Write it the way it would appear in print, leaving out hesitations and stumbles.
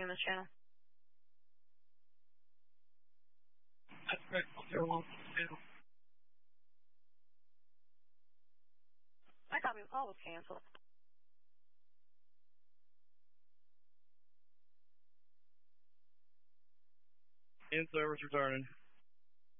on this channel. I thought the call was canceled. In service returning.